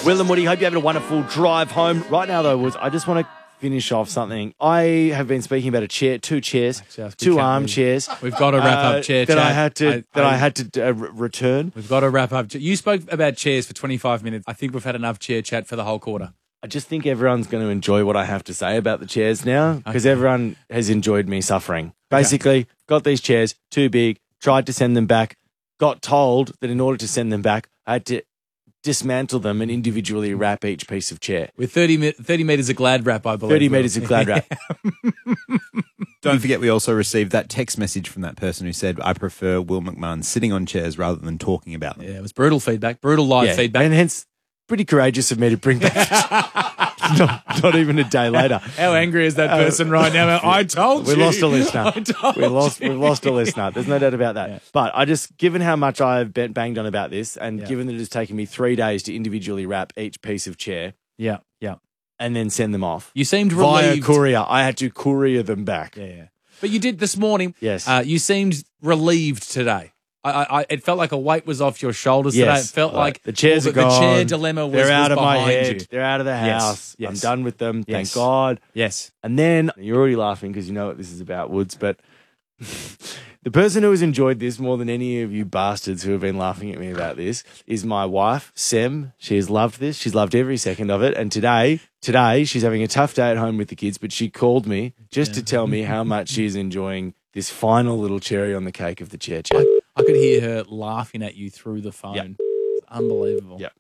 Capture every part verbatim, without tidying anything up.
Will and Woody, hope you're having a wonderful drive home. Right now, though, Woods, I just want to finish off something. I have been speaking about a chair, two chairs, Actually, two armchairs. We've got to wrap uh, up chair that chat. I had to I- that I, I- had to uh, re- return. We've got to wrap up. You spoke about chairs for twenty-five minutes. I think we've had enough chair chat for the whole quarter. I just think everyone's going to enjoy what I have to say about the chairs now because Okay. everyone has enjoyed me suffering. Basically, got these chairs too big, tried to send them back, got told that in order to send them back, I had to dismantle them and individually wrap each piece of chair. With thirty, me- thirty metres of glad wrap, I believe. thirty metres of glad wrap. Don't forget, we also received that text message from that person who said, I prefer Will McMahon sitting on chairs rather than talking about them. Yeah, it was brutal feedback, brutal live Yeah, feedback. and hence pretty courageous of me to bring back. not, not even a day later. How angry is that person right now? I told We you. lost a listener. I told We lost. you. We've lost a listener. There's no doubt about that. Yeah. But I just, given how much I've been banged on about this, and Yeah. given that it's taken me three days to individually wrap each piece of chair Yeah, yeah. and then send them off You seemed via relieved. courier, I had to courier them back. Yeah, yeah. But you did this morning. Yes. Uh, you seemed relieved today. I, I, I, it felt like a weight was off your shoulders today. Yes. It felt Right. like the chairs all are the, gone. the chair dilemma was, They're out was of my behind head. you. They're out of the Yes. house. Yes. I'm done with them. Yes. Thank God. Yes. And then you're already laughing because you know what this is about, Woods, but the person who has enjoyed this more than any of you bastards who have been laughing at me about this is my wife, Sem. She has loved this. She's loved every second of it. And today, today she's having a tough day at home with the kids, but she called me just to tell me how much she is enjoying this final little cherry on the cake of the chair chat. I could hear her laughing at you through the phone. Yep. It's unbelievable. Yep.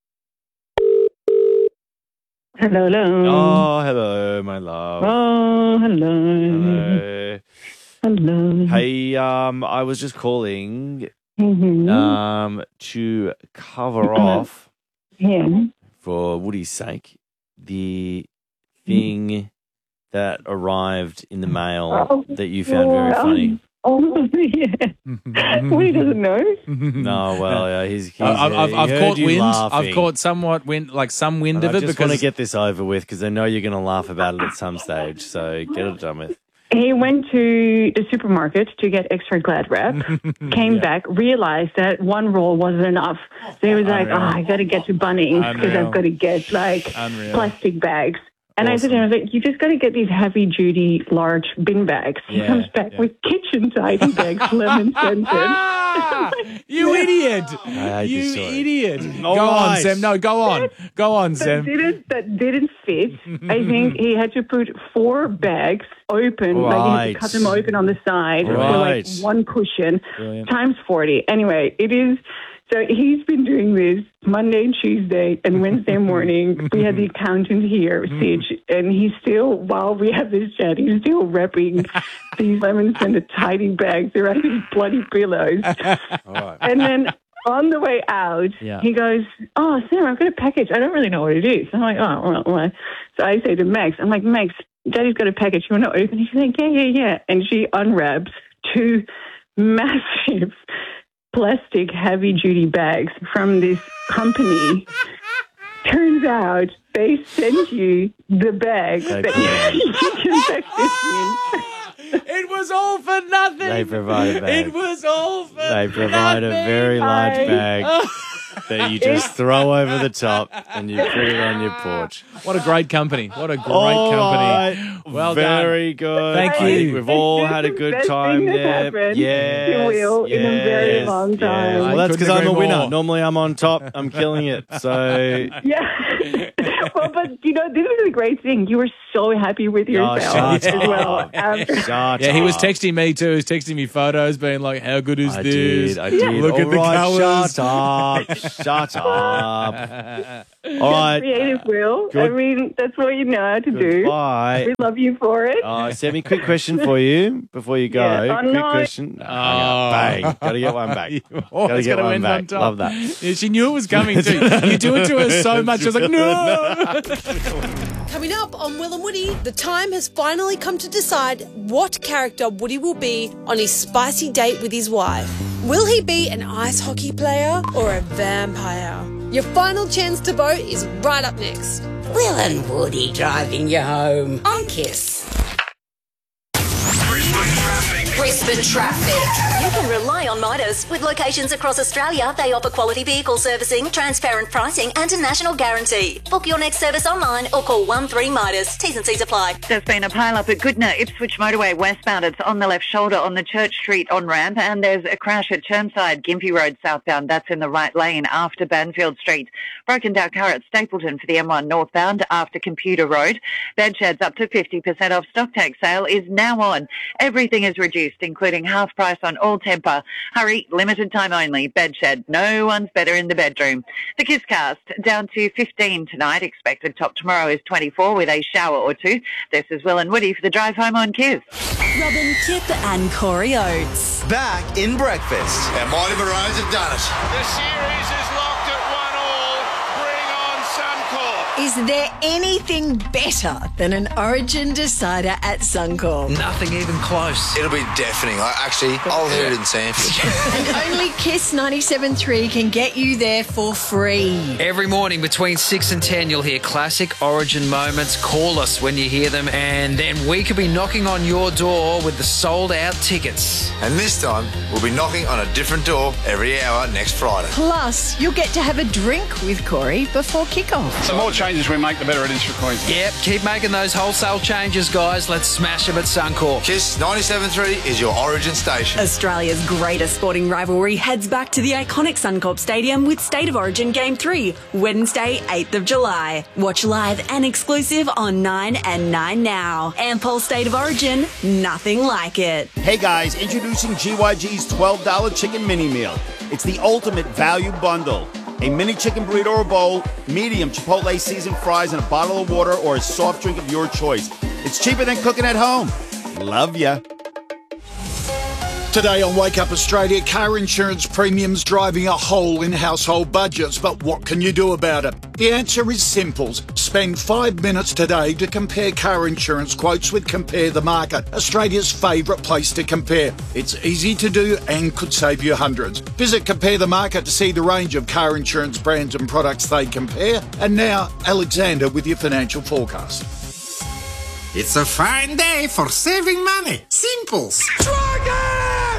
Hello, hello. Oh, hello, my love. Oh, hello. Hello. Hello. Hey, um, I was just calling Mhm. um to cover off Yeah. for Woody's sake the thing that arrived in the mail Oh, that you found very wow. funny. Oh, yeah. Well, he doesn't know. No, well, yeah, he's, he's I've, uh, I've, he I've heard caught you wind. laughing. I've caught somewhat wind, like some wind And of I it just because want to get this over with because I know you're going to laugh about it at some stage. So get it done with. He went to the supermarket to get extra Glad wrap, came Yeah. back, realized that one roll wasn't enough. So he was like, oh, Unreal. I got to get to Bunnings because Unreal. I've got to get like Unreal. plastic bags. And I said to him, I was like, you just got to get these heavy-duty, large bin bags. He Yeah, comes back yeah. with kitchen tidy bags, lemon scented. Ah, you idiot! hate You this story. idiot! All go on, right. Sam. No, go on. Go on, that Sam. didn't that didn't fit. I think he had to put four bags open, like he had Right. to cut them open on the side for Right. like one cushion Brilliant. times forty. Anyway, it is. So he's been doing this Monday and Tuesday and Wednesday morning. We had the accountant here, Sige, and he's still, while we have this chat, he's still wrapping these lemons in the tidy bags around these bloody pillows. All right. And then on the way out, Yeah. he goes, oh, Sam, I've got a package. I don't really know what it is. I'm like, oh, well, well. So I say to Max, I'm like, Max, Daddy's got a package. You want to open it? She's like, yeah, yeah, yeah. And she unwraps two massive plastic heavy-duty bags from this company. Turns out they send you the bag They that provide. you can pack this in. It was all for nothing. They provide a bag. It was all for They provide a nothing. very large I- bag that you just throw over the top and you put it on your porch. What a great company. What a great All company. right. Well done. Very good. Thank I think you. We've all This had a is the good best time thing that's there. happened Yes, to Will in a very yes, long yes. time. Well, I that's because couldn't I'm the agree winner. more. Normally I'm on top. I'm killing it. So Yeah. Well, but, you know, this is a great thing. You were so happy with yourself shut as well. up. After. shut Yeah, he was up. texting me too. He was texting me photos, being like, "How good is I this? did. I did. Look at All the right, colours." Shut up. Shut up. All right. Creative, Will. I Good. mean, that's what you know how to do. Goodbye. We love you for it. Oh, Sammy, quick question for you before you go. Yeah. Oh, quick no. question. Oh. Oh. Bang. Got to get one back. Oh, Gotta it's get gonna one end back. on top. Love that. Yeah, she knew it was coming too. You do it to her so much. I was like, no. Coming up on Will and Woody, the time has finally come to decide what character Woody will be on his spicy date with his wife. Will he be an ice hockey player or a vampire? Your final chance to vote is right up next. Will and Woody driving you home on Kiss. Brisbane traffic. Brisbane traffic. You can rely on Midas. With locations across Australia, they offer quality vehicle servicing, transparent pricing and a national guarantee. Book your next service online or call one three Midas. T's and C's apply. There's been a pile-up at Goodna, Ipswich Motorway westbound. It's on the left shoulder on the Church Street on-ramp, and there's a crash at Chermside, Gympie Road southbound. That's in the right lane after Banfield Street. Broken down car at Stapleton for the M one northbound after Computer Road. Bedsheds up to fifty percent off stock take sale is now on. Everything is reduced, including half price on all Tempur. Hurry, limited time only. Bedshed, no one's better in the bedroom. The Kisscast, down to fifteen tonight. Expected top tomorrow is twenty-four with a shower or two. This is Will and Woody for the drive home on Kiss. Robin, Kip and Corey Oates. Back in breakfast. Our mighty Maroons have done it. The series is locked at one all. Bring on Suncorp. Is there anything better than an Origin decider at Suncorp? Nothing even close. It'll be deafening. I actually, I'll hear it in Sanford. And only Kiss ninety-seven point three can get you there for free. Every morning between six and ten, you'll hear classic Origin moments. Call us when you hear them, and then we could be knocking on your door with the sold-out tickets. And this time, we'll be knocking on a different door every hour next Friday. Plus, you'll get to have a drink with Corey before kickoff. The more changes we make, the better it is for Queensland. Yep, keep making those wholesale changes, guys. Let's smash them at Suncorp. Kiss ninety-seven point three is your Origin station. Australia's greatest sporting rivalry heads back to the iconic Suncorp Stadium with State of Origin Game three, Wednesday, eighth of July. Watch live and exclusive on nine and nine now. Ampol State of Origin, nothing like it. Hey guys, introducing G Y G's twelve dollar chicken mini meal. It's the ultimate value bundle. A mini chicken burrito or bowl, medium Chipotle seasoned fries, and a bottle of water or a soft drink of your choice. It's cheaper than cooking at home. Love ya. Today on Wake Up Australia, car insurance premiums driving a hole in household budgets. But what can you do about it? The answer is simple. Spend five minutes today to compare car insurance quotes with Compare the Market, Australia's favourite place to compare. It's easy to do and could save you hundreds. Visit Compare the Market to see the range of car insurance brands and products they compare. And now, Alexander with your financial forecast. It's a fine day for saving money. Simples. Dragon!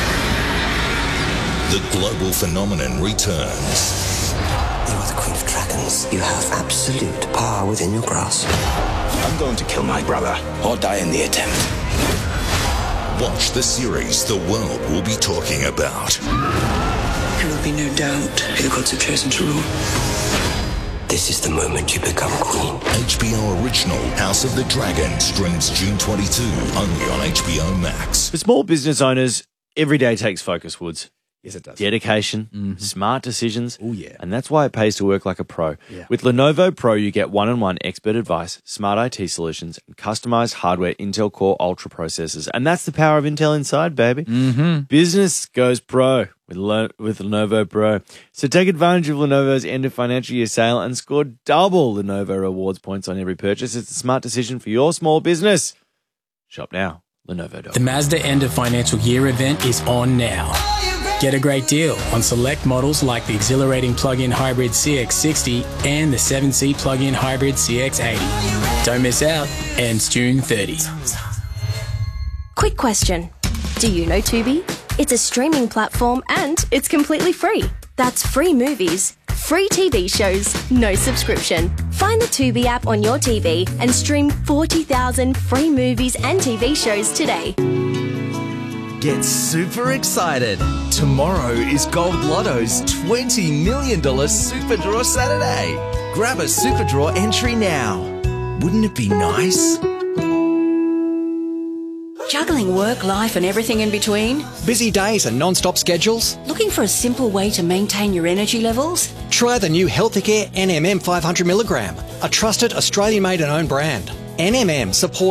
The global phenomenon returns. You are the Queen of Dragons. You have absolute power within your grasp. I'm going to kill my brother or die in the attempt. Watch the series the world will be talking about. There will be no doubt who the gods have chosen to rule. This is the moment you become queen. H B O original House of the Dragon streams June twenty-second only on H B O Max. For small business owners, every day takes focus, Woods. Yes, it does. Dedication, mm-hmm. smart decisions. Oh, yeah. And that's why it pays to work like a pro. Yeah. With Lenovo Pro, you get one-on-one expert advice, smart I T solutions, and customized hardware Intel Core Ultra processors. And that's the power of Intel Inside, baby. Mm-hmm. Business goes pro with, Le- with Lenovo Pro. So take advantage of Lenovo's end of financial year sale and score double Lenovo rewards points on every purchase. It's a smart decision for your small business. Shop now. Lenovo dot com. The Mazda end of financial year event is on now. Get a great deal on select models like the exhilarating plug-in hybrid C X sixty and the seven-seat plug-in hybrid C X eighty. Don't miss out. Ends June thirtieth. Quick question. Do you know Tubi? It's a streaming platform and it's completely free. That's free movies, free T V shows, no subscription. Find the Tubi app on your T V and stream forty thousand free movies and T V shows today. Get super excited. Tomorrow is Gold Lotto's twenty million dollars Super Draw Saturday. Grab a Super Draw entry now. Wouldn't it be nice? Juggling work, life and everything in between? Busy days and non-stop schedules? Looking for a simple way to maintain your energy levels? Try the new Healthicare N M M five hundred milligram, a trusted Australian-made and owned brand. N M M supports